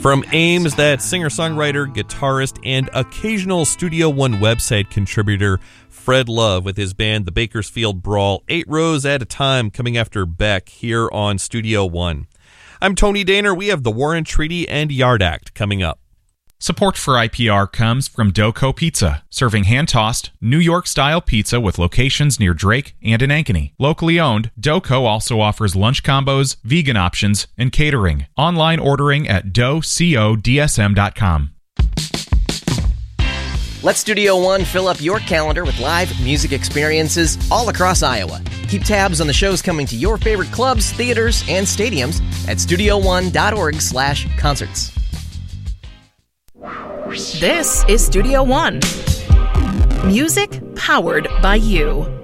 From Ames, that singer-songwriter, guitarist, and occasional Studio One website contributor Fred Love with his band The Bakersfield Brawl, 8 rows at a time, coming after Beck here on Studio One. I'm Tony Daner. We have The War and Treaty and Yard Act coming up. Support for IPR comes from Doco Pizza, serving hand-tossed, New York-style pizza with locations near Drake and in Ankeny. Locally owned, Doco also offers lunch combos, vegan options, and catering. Online ordering at docodsm.com. Let Studio One fill up your calendar with live music experiences all across Iowa. Keep tabs on the shows coming to your favorite clubs, theaters, and stadiums at studioone.org/concerts. This is Studio One. Music powered by you.